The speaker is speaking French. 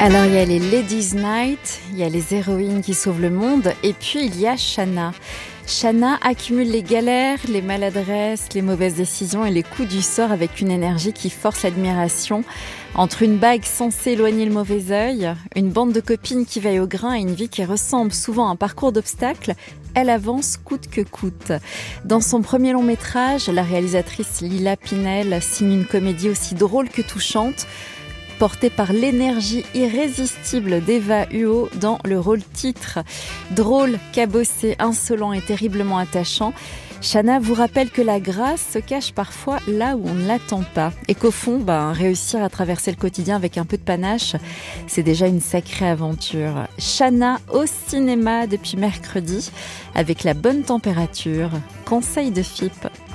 Alors il y a les Ladies Night, il y a les héroïnes qui sauvent le monde et puis il y a Shanna. Shanna accumule les galères, les maladresses, les mauvaises décisions et les coups du sort avec une énergie qui force l'admiration. Entre une bague censée éloigner le mauvais œil, une bande de copines qui veillent au grain et une vie qui ressemble souvent à un parcours d'obstacles, elle avance coûte que coûte. Dans son premier long métrage, la réalisatrice Lila Pinel signe une comédie aussi drôle que touchante, portée par l'énergie irrésistible d'Eva Huot dans le rôle titre. Drôle, cabossé, insolent et terriblement attachant, Shanna vous rappelle que la grâce se cache parfois là où on ne l'attend pas. Et qu'au fond, réussir à traverser le quotidien avec un peu de panache, c'est déjà une sacrée aventure. Shanna au cinéma depuis mercredi, avec la bonne température. Conseil de FIP.